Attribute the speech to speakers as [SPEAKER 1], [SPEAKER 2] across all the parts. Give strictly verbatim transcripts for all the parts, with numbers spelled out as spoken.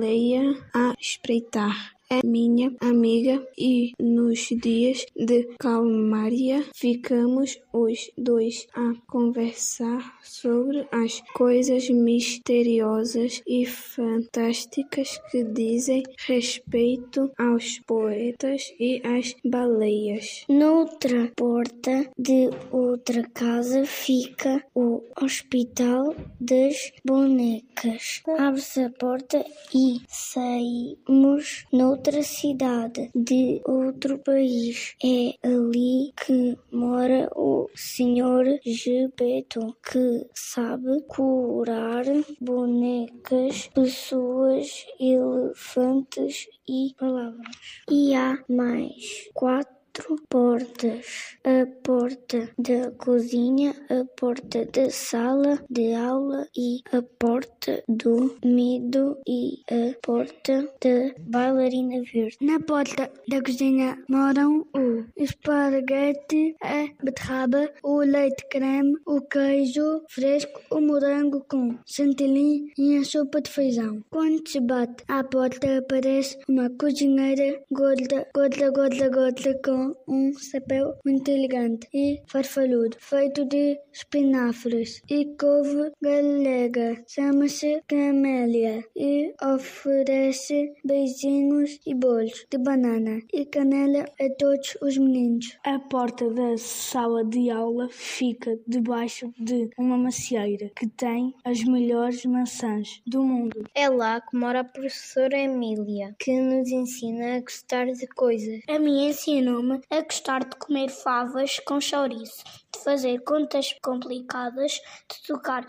[SPEAKER 1] baleia a espreitar. É minha amiga e nos dias de calmaria ficamos os dois a conversar sobre as coisas misteriosas e fantásticas que dizem respeito aos poetas e às baleias.
[SPEAKER 2] Noutra porta de outra casa fica o Hospital das Bonecas. Abre-se a porta e saímos noutra cidade de outro país. É ali que mora o senhor Gepeto, que sabe curar bonecas, pessoas, elefantes e palavras. E há mais quatro portas: a porta da cozinha, a porta da sala de aula e a porta do medo e a porta da bailarina verde.
[SPEAKER 3] Na porta da cozinha moram o esparguete, a beterraba, o leite creme, o queijo fresco, o morango com chantilly e a sopa de feijão. Quando se bate à porta aparece uma cozinheira gorda, gorda, gorda, gorda com um chapéu muito elegante e farfalhudo, feito de espinafres e couve galega. Chama-se Camélia e oferece beijinhos e bolos de banana e canela a todos os meninos.
[SPEAKER 4] A porta da sala de aula fica debaixo de uma macieira que tem as melhores maçãs do mundo.
[SPEAKER 2] É lá que mora a professora Emília, que nos ensina a gostar de coisas.
[SPEAKER 5] A mim ensinou-me a gostar de comer favas com chouriço, de fazer contas complicadas, de tocar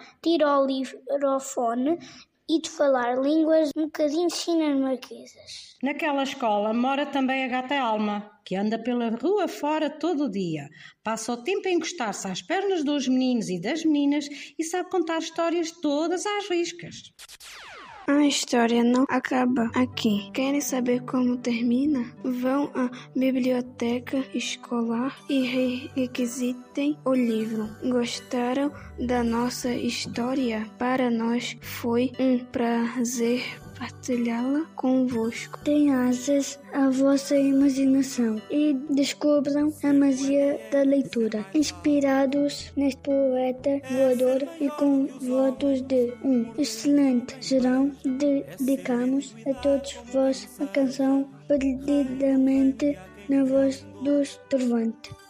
[SPEAKER 5] tirolirofone e de falar línguas um bocadinho dinamarquesas.
[SPEAKER 6] Naquela escola mora também a gata Alma, que anda pela rua fora todo o dia. Passa o tempo a encostar-se às pernas dos meninos e das meninas e sabe contar histórias todas às riscas.
[SPEAKER 1] A história não acaba aqui. Querem saber como termina? Vão à biblioteca escolar e requisitem o livro. Gostaram da nossa história? Para nós foi um prazer partilhá-la convosco.
[SPEAKER 3] Deem asas à vossa imaginação e descubram a magia da leitura. Inspirados neste poeta voador e com votos de um excelente verão, dedicamos a todos vós a canção Perdidamente na Voz do Trovante.